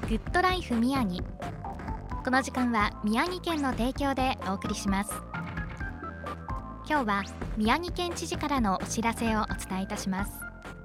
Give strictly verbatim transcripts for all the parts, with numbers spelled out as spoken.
グッドライフ宮城。この時間は宮城県の提供でお送りします。今日は宮城県知事からのお知らせをお伝えいたします。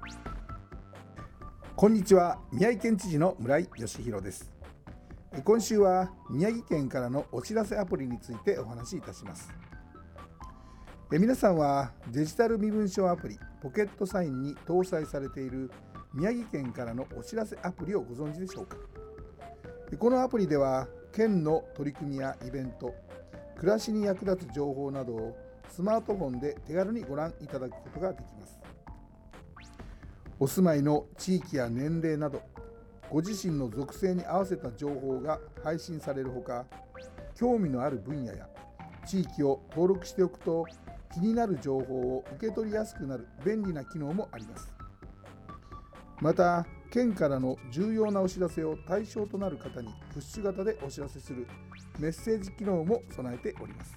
こんにちは、宮城県知事の村井義弘です。今週は宮城県からのお知らせアプリについてお話しいたします。え皆さんはデジタル身分証アプリポケットサインに搭載されている宮城県からのお知らせアプリをご存知でしょうか。このアプリでは県の取り組みやイベント、暮らしに役立つ情報などをスマートフォンで手軽にご覧いただくことができます。お住まいの地域や年齢などご自身の属性に合わせた情報が配信されるほか、興味のある分野や地域を登録しておくと気になる情報を受け取りやすくなる便利な機能もあります。また、県からの重要なお知らせを対象となる方にプッシュ型でお知らせするメッセージ機能も備えております。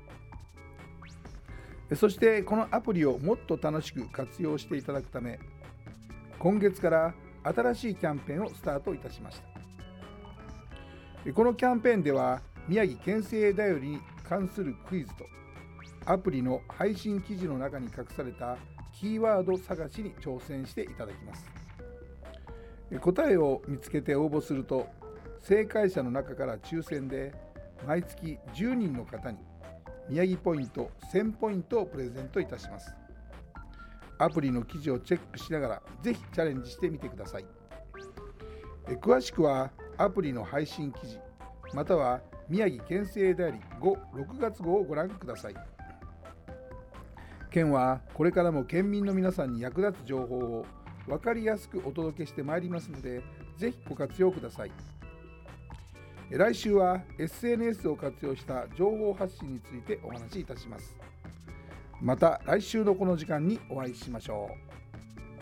そしてこのアプリをもっと楽しく活用していただくため、今月から新しいキャンペーンをスタートいたしました。このキャンペーンでは宮城県政だよりに関するクイズとアプリの配信記事の中に隠されたキーワード探しに挑戦していただきます。答えを見つけて応募すると、正解者の中から抽選で毎月じゅうにんの方に宮城ポイントせんポイントをプレゼントいたします。アプリの記事をチェックしながらぜひチャレンジしてみてください。詳しくはアプリの配信記事または宮城県政だよりご、ろくがつ号をご覧ください。県はこれからも県民の皆さんに役立つ情報を分かりやすくお届けしてまいりますので、ぜひご活用ください。来週は エスエヌエス を活用した情報発信についてお話しいたします。また来週のこの時間にお会いしましょう。